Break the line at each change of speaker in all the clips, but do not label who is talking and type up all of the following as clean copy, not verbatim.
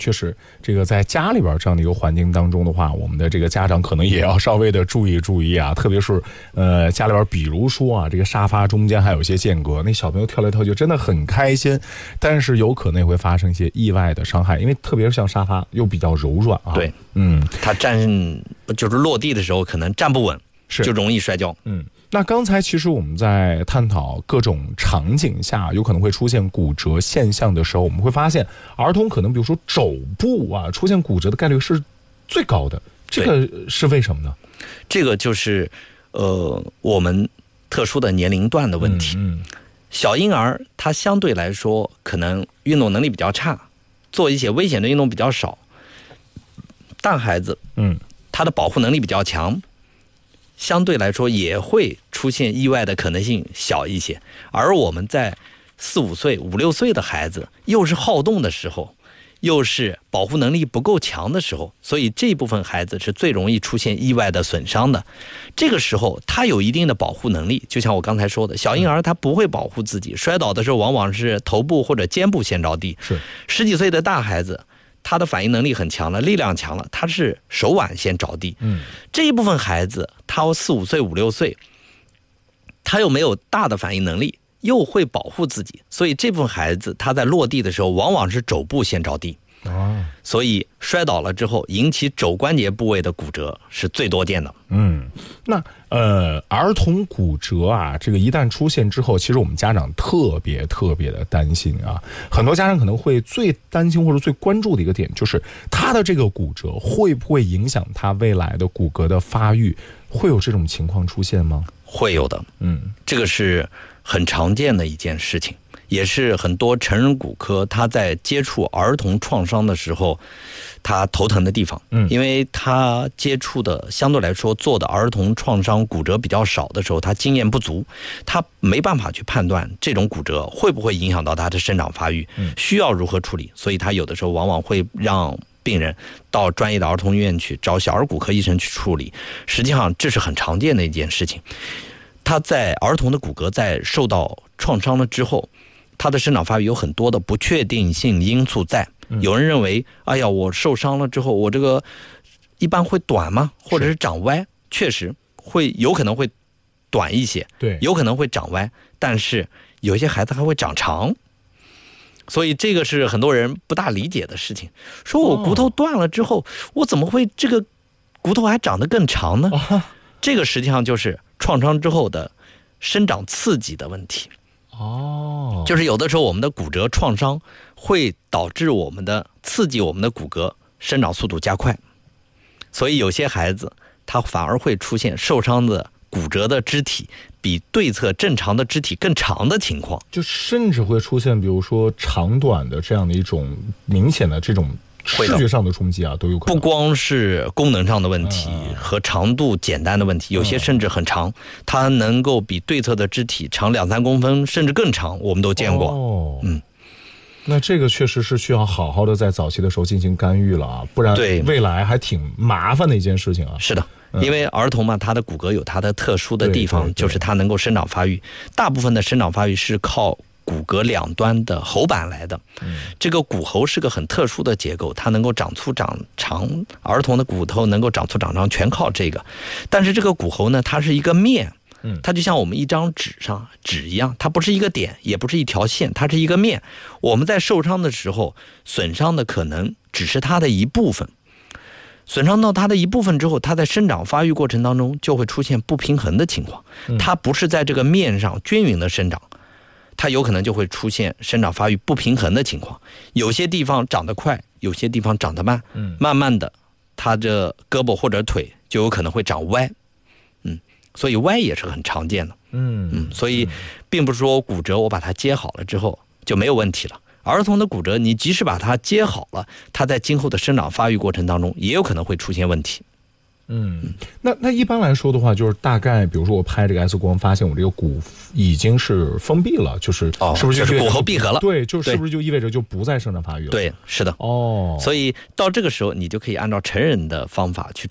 确实，这个在家里边这样的一个环境当中的话，我们的这个家长可能也要稍微的注意啊，特别是家里边，比如说啊，这个沙发中间还有一些间隔，那小朋友跳来跳去真的很开心，但是有可能也会发生一些意外的伤害，因为特别是像沙发又比较柔软啊。
对，他就是落地的时候可能站不稳，就容易摔跤。
那刚才其实我们在探讨各种场景下有可能会出现骨折现象的时候，我们会发现儿童可能比如说肘部啊出现骨折的概率是最高的，这个是为什么呢？
这个就是我们特殊的年龄段的问题。小婴儿他相对来说可能运动能力比较差，做一些危险的运动比较少。大孩子他的保护能力比较强，相对来说也会出现意外的可能性小一些。而我们在4、5岁、5、6岁的孩子，又是好动的时候，又是保护能力不够强的时候，所以这部分孩子是最容易出现意外的损伤的。这个时候他有一定的保护能力，就像我刚才说的，小婴儿他不会保护自己，摔倒的时候往往是头部或者肩部先着地。10几岁的大孩子，他的反应能力很强了，力量强了，他是手腕先着地。这一部分孩子他4、5岁、5、6岁，他又没有大的反应能力，又会保护自己，所以这部分孩子他在落地的时候往往是肘部先着地。所以摔倒了之后引起肘关节部位的骨折是最多见的。
那儿童骨折啊，这个一旦出现之后，其实我们家长特别的担心啊。很多家长可能会最担心或者最关注的一个点，就是他的这个骨折会不会影响他未来的骨骼的发育？会有这种情况出现吗？
会有的。这个是很常见的一件事情，也是很多成人骨科他在接触儿童创伤的时候他头疼的地方。因为他接触的相对来说做的儿童创伤骨折比较少的时候，他经验不足，他没办法去判断这种骨折会不会影响到他的生长发育，需要如何处理，所以他有的时候往往会让病人到专业的儿童医院去找小儿骨科医生去处理。实际上这是很常见的一件事情。他在儿童的骨骼在受到创伤了之后，他的生长发育有很多的不确定性因素在。有人认为，哎呀，我受伤了之后，我这个一般会短吗？或者是长歪？确实会，有可能会短一些，
对，
有可能会长歪，但是有些孩子还会长长。所以这个是很多人不大理解的事情。说我骨头断了之后，我怎么会这个骨头还长得更长呢？这个实际上就是创伤之后的生长刺激的问题。就是有的时候我们的骨折创伤会导致我们的刺激我们的骨骼生长速度加快，所以有些孩子他反而会出现受伤的骨折的肢体比对侧正常的肢体更长的情况，
就甚至会出现比如说长短的这样的一种明显的这种视觉上的冲击啊，都有可能。
不光是功能上的问题和长度简单的问题，有些甚至很长，它能够比对侧的肢体长2、3公分，甚至更长，我们都见过。
那这个确实是需要好好的在早期的时候进行干预了啊，不然未来还挺麻烦的一件事情啊。
是的。因为儿童嘛，他的骨骼有他的特殊的地方，就是他能够生长发育。大部分的生长发育是靠骨骼两端的喉板来的。这个骨喉是个很特殊的结构，它能够长粗长长，儿童的骨头能够长粗长长全靠这个。但是这个骨喉呢，它是一个面，它就像我们一张纸一样，它不是一个点，也不是一条线，它是一个面。我们在受伤的时候，损伤的可能只是它的一部分。损伤到它的一部分之后，它在生长发育过程当中就会出现不平衡的情况，它不是在这个面上均匀的生长，它有可能就会出现生长发育不平衡的情况，有些地方长得快，有些地方长得慢，慢慢的它的胳膊或者腿就有可能会长歪，所以歪也是很常见的，所以并不是说骨折我把它接好了之后就没有问题了。儿童的骨折，你即使把它接好了，它在今后的生长发育过程当中也有可能会出现问题。
那一般来说的话，就是大概比如说我拍这个 X 光，发现我这个骨已经是封闭了，就是是不是
就是骨骺闭合了？
对，就是不是就意味着就不再生长发育了？
对，是的。所以到这个时候，你就可以按照成人的方法去处理。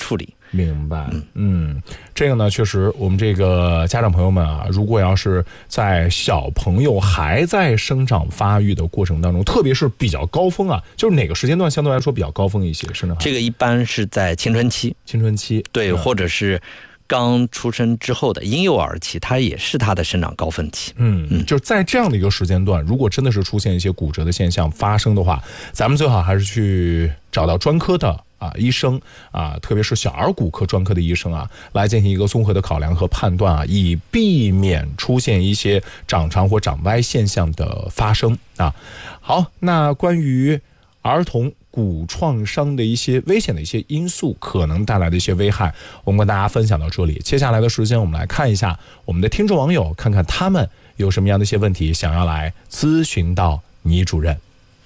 明白。这个呢，确实我们这个家长朋友们啊，如果要是在小朋友还在生长发育的过程当中，特别是比较高峰啊，就是哪个时间段相对来说比较高峰一些？生长
这个一般是在青春期，对，或者是刚出生之后的婴幼儿期，它也是它的生长高峰期。
就是在这样的一个时间段，如果真的是出现一些骨折的现象发生的话，咱们最好还是去找到专科的医生特别是小儿骨科专科的医生来进行一个综合的考量和判断以避免出现一些长长或长歪现象的发生好，那关于儿童骨创伤的一些危险的一些因素可能带来的一些危害，我们跟大家分享到这里。接下来的时间，我们来看一下我们的听众网友，看看他们有什么样的一些问题想要来咨询到倪主任。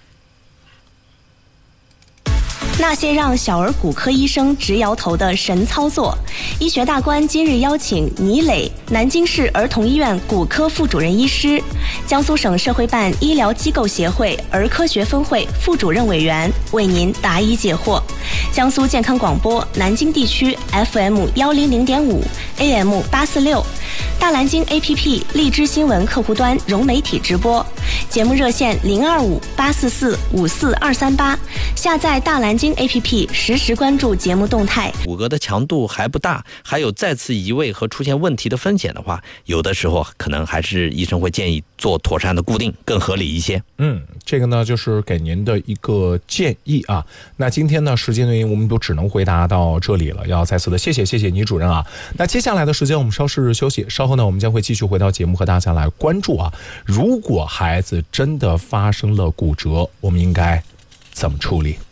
那些让小儿骨科医生直摇头的神操作，医学大观今日邀请倪磊，南京市儿童医院骨科副主任医师，江苏省社会办医疗机构协会儿科学分会副主任委员，为您答疑解惑。江苏健康广播南京地区 FM100.5 AM 846，大蓝鲸 APP 荔枝新闻客户端融媒体直播，节目热线025-844-54238，下载大蓝鲸APP 实时关注节目动态。
骨骼的强度还不大，还有再次移位和出现问题的风险的话，有的时候可能还是医生会建议做妥善的固定，更合理一些。
这个呢就是给您的一个建议那今天呢时间原因，我们都只能回答到这里了，要再次的谢谢倪主任那接下来的时间我们稍事休息，稍后呢我们将会继续回到节目和大家来关注如果孩子真的发生了骨折，我们应该怎么处理？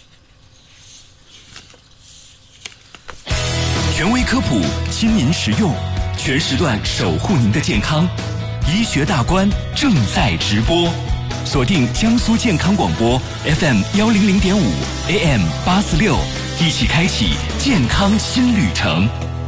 权威科普，亲民实用，全时段守护您的健康。医学大观正在直播，锁定江苏健康广播 FM100.5 AM 846，一起开启健康新旅程。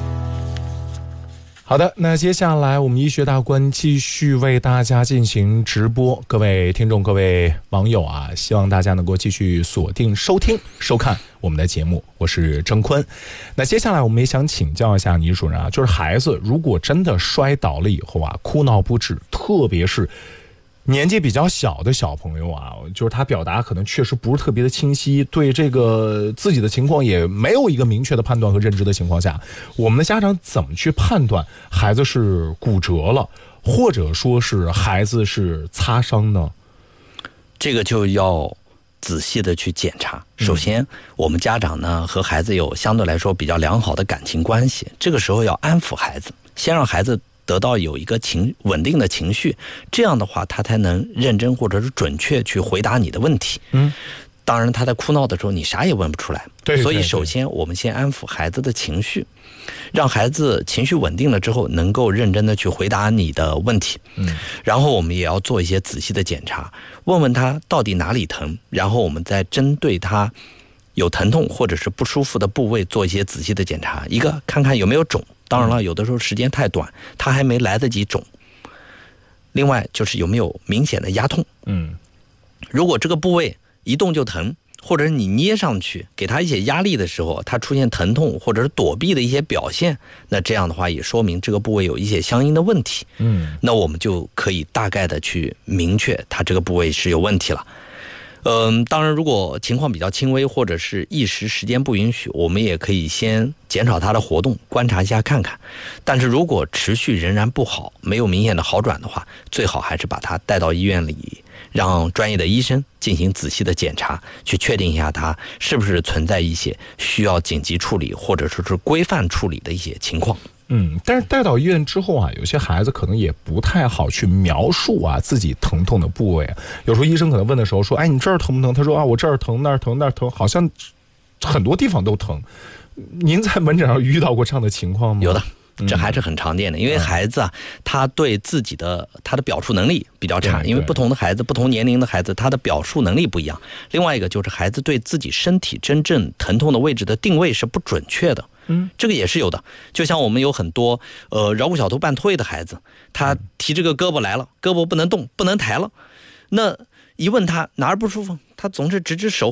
好的，那接下来我们医学大观继续为大家进行直播，各位听众各位网友希望大家能够继续锁定收听收看我们的节目，我是郑坤。那接下来我们也想请教一下倪主任就是孩子如果真的摔倒了以后哭闹不止，特别是年纪比较小的小朋友就是他表达可能确实不是特别的清晰，对这个自己的情况也没有一个明确的判断和认知的情况下，我们的家长怎么去判断孩子是骨折了，或者说是孩子是擦伤呢？
这个就要仔细的去检查。首先我们家长呢和孩子有相对来说比较良好的感情关系，这个时候要安抚孩子，先让孩子得到有一个稳定的情绪，这样的话他才能认真或者是准确去回答你的问题。当然他在哭闹的时候你啥也问不出来，所以首先我们先安抚孩子的情绪，让孩子情绪稳定了之后能够认真的去回答你的问题。然后我们也要做一些仔细的检查，问问他到底哪里疼，然后我们再针对他有疼痛或者是不舒服的部位做一些仔细的检查，一个看看有没有肿，当然了有的时候时间太短他还没来得及肿，另外就是有没有明显的压痛。如果这个部位一动就疼，或者是你捏上去给他一些压力的时候他出现疼痛或者是躲避的一些表现，那这样的话也说明这个部位有一些相应的问题。那我们就可以大概的去明确他这个部位是有问题了。当然如果情况比较轻微或者是一时时间不允许，我们也可以先减少他的活动，观察一下看看。但是如果持续仍然不好，没有明显的好转的话，最好还是把他带到医院里，让专业的医生进行仔细的检查，去确定一下他是不是存在一些需要紧急处理或者说是规范处理的一些情况。
但是带到医院之后有些孩子可能也不太好去描述自己疼痛的部位。有时候医生可能问的时候说，你这儿疼不疼？他说我这儿疼那儿疼那儿疼，好像很多地方都疼。您在门诊上遇到过这样的情况吗？
有的，这还是很常见的。因为孩子他对自己的他的表述能力比较差，因为不同的孩子不同年龄的孩子他的表述能力不一样。另外一个就是孩子对自己身体真正疼痛的位置的定位是不准确的。这个也是有的。就像我们有很多桡骨小头半脱位的孩子，他提这个胳膊来了，胳膊不能动不能抬了，那一问他哪儿不舒服，他总是指手，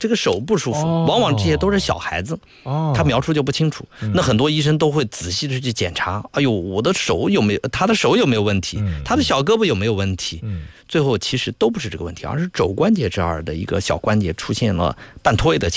这个手不舒服，往往这些都是小孩子，他描述就不清楚。那很多医生都会仔细的去检查，哎呦，我的手有没有，他的手有没有问题，他的小胳膊有没有问题？最后其实都不是这个问题，而是肘关节这儿的一个小关节出现了半脱位的情况。